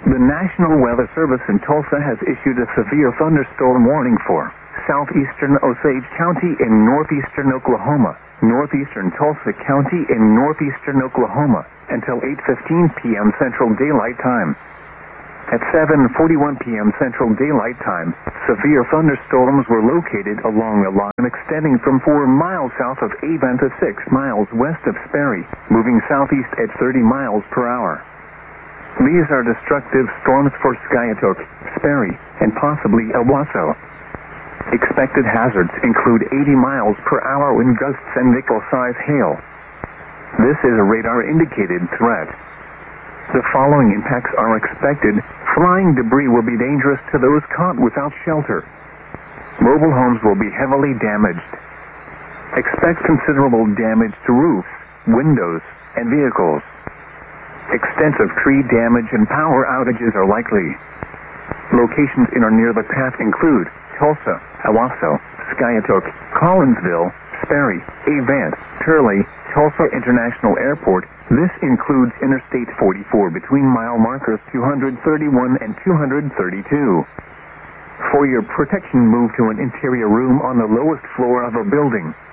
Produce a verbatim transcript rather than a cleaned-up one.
The National Weather Service in Tulsa has issued a severe thunderstorm warning for southeastern Osage County in northeastern Oklahoma, northeastern Tulsa County in northeastern Oklahoma, until eight fifteen p.m. Central Daylight Time. At seven forty-one p.m. Central Daylight Time, severe thunderstorms were located along a line extending from four miles south of Avon to six miles west of Sperry, moving southeast at thirty miles per hour. These are destructive storms for Skiatook, Sperry, and possibly Owasso. Expected hazards include eighty miles per hour wind gusts and nickel-size hail. This is a radar-indicated threat. The following impacts are expected. Flying debris will be dangerous to those caught without shelter. Mobile homes will be heavily damaged. Expect considerable damage to roofs, windows, and vehicles. Extensive tree damage and power outages are likely. Locations in or near the path include Tulsa, Owasso, Skiatook, Collinsville, Sperry, Avant, Turley, Tulsa International Airport. This includes Interstate forty-four between mile markers two thirty-one and two thirty-two. For your protection, move to an interior room on the lowest floor of a building.